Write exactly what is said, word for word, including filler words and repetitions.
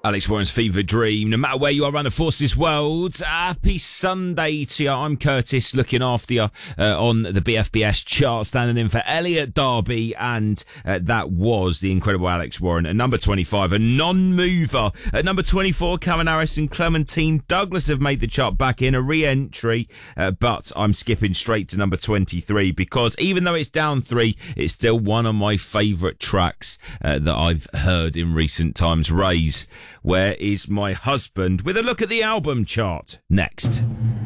Alex Warren's Fever Dream. No matter where you are around the Forces world, happy Sunday to you. I'm Curtis, looking after you uh, on the B F B S chart, standing in for Elliot Darby, and uh, that was the incredible Alex Warren. At number twenty-five, a non-mover. At number twenty-four, Calvin Harris and Clementine Douglas have made the chart back in, a re-entry, uh, but I'm skipping straight to number twenty-three because even though it's down three, it's still one of my favourite tracks uh, that I've heard in recent times. Raise, Where Is My Husband? With a look at the album chart next.